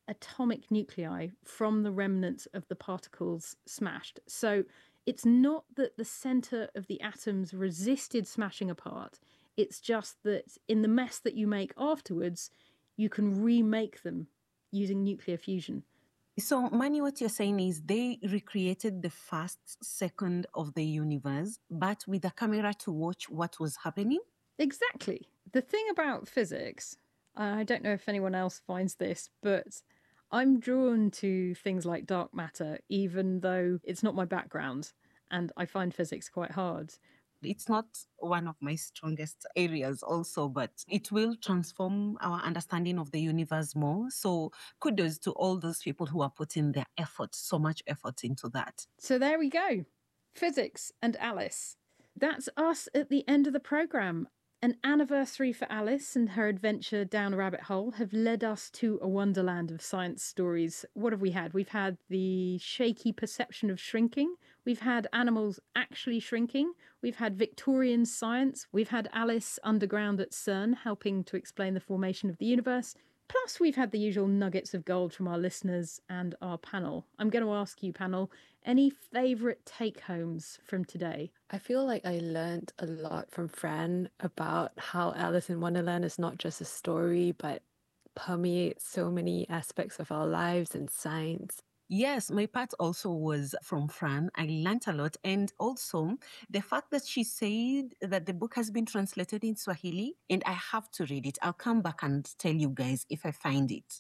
atomic nuclei from the remnants of the particles smashed. So it's not that the center of the atoms resisted smashing apart. It's just that in the mess that you make afterwards, you can remake them using nuclear fusion. So, Mani, what you're saying is they recreated the first second of the universe, but with a camera to watch what was happening? Exactly. The thing about physics, I don't know if anyone else finds this, but I'm drawn to things like dark matter, even though it's not my background, and I find physics quite hard. It's not one of my strongest areas also, but it will transform our understanding of the universe more. So kudos to all those people who are putting their effort, so much effort into that. So there we go. Physics and Alice. That's us at the end of the programme. An anniversary for Alice and her adventure down a rabbit hole have led us to a wonderland of science stories. What have we had? We've had the shaky perception of shrinking. We've had animals actually shrinking. We've had Victorian science. We've had Alice underground at CERN helping to explain the formation of the universe. Plus, we've had the usual nuggets of gold from our listeners and our panel. I'm going to ask you, panel, any favourite take-homes from today? I feel like I learned a lot from Fran about how Alice in Wonderland is not just a story, but permeates so many aspects of our lives and science. Yes, my part also was from Fran. I learned a lot. And also the fact that she said that the book has been translated in Swahili and I have to read it. I'll come back and tell you guys if I find it.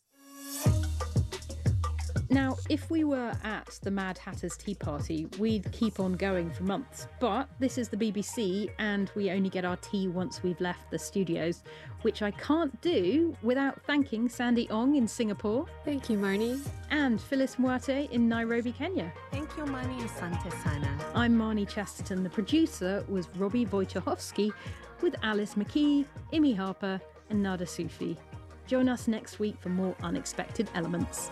Now, if we were at the Mad Hatter's Tea Party, we'd keep on going for months. But this is the BBC, and we only get our tea once we've left the studios, which I can't do without thanking Sandy Ong in Singapore. Thank you, Marnie. And Phyllis Mwate in Nairobi, Kenya. Thank you, Mani. Asante sana. I'm Marnie Chesterton. The producer was Robbie Wojciechowski, with Alice McKee, Imi Harper, and Nada Sufi. Join us next week for more Unexpected Elements.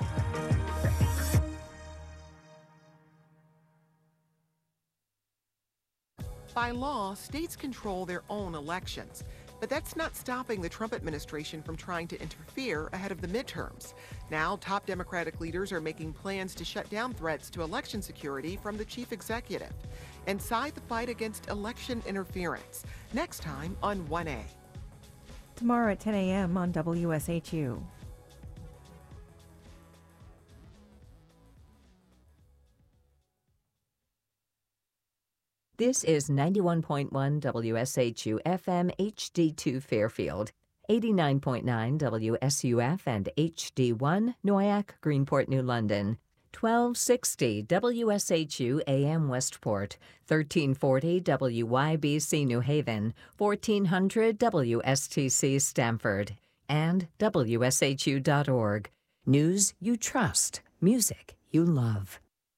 By law, states control their own elections, but that's not stopping the Trump administration from trying to interfere ahead of the midterms. Now, top Democratic leaders are making plans to shut down threats to election security from the chief executive. Inside the fight against election interference, next time on 1A. Tomorrow at 10 a.m. on WSHU. This is 91.1 WSHU FM HD2 Fairfield, 89.9 WSUF and HD1 Noyac, Greenport, New London, 1260 WSHU AM Westport, 1340 WYBC New Haven, 1400 WSTC Stamford, and WSHU.org. News you trust, music you love.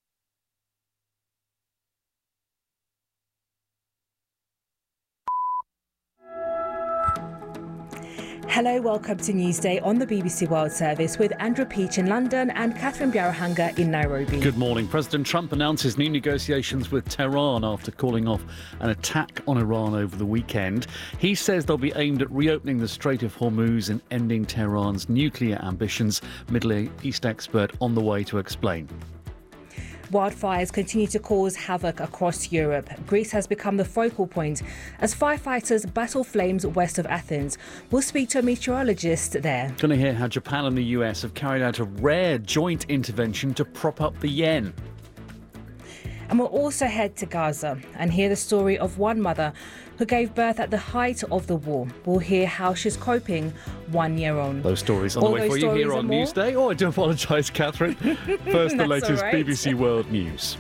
Hello, welcome to Newsday on the BBC World Service with Andrew Peach in London and Catherine Biarahanga in Nairobi. Good morning. President Trump announces new negotiations with Tehran after calling off an attack on Iran over the weekend. He says they'll be aimed at reopening the Strait of Hormuz and ending Tehran's nuclear ambitions. Middle East expert on the way to explain. Wildfires continue to cause havoc across Europe. Greece has become the focal point as firefighters battle flames west of Athens. We'll speak to a meteorologist there. Going to hear how Japan and the US have carried out a rare joint intervention to prop up the yen. And we'll also head to Gaza and hear the story of one mother who gave birth at the height of the war. We'll hear how she's coping 1 year on. Those stories on the way for you here on Newsday. Oh, I do apologise, Catherine. First, the latest right. BBC World News.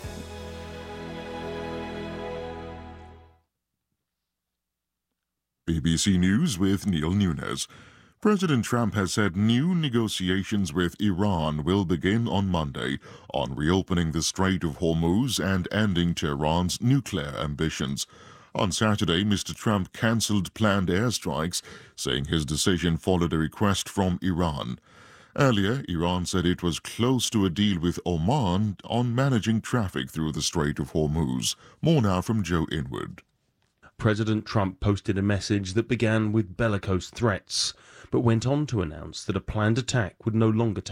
BBC News with Neil Nunes. President Trump has said new negotiations with Iran will begin on Monday on reopening the Strait of Hormuz and ending Tehran's nuclear ambitions. On Saturday, Mr. Trump cancelled planned airstrikes, saying his decision followed a request from Iran. Earlier, Iran said it was close to a deal with Oman on managing traffic through the Strait of Hormuz. More now from Joe Inwood. President Trump posted a message that began with bellicose threats, but went on to announce that a planned attack would no longer take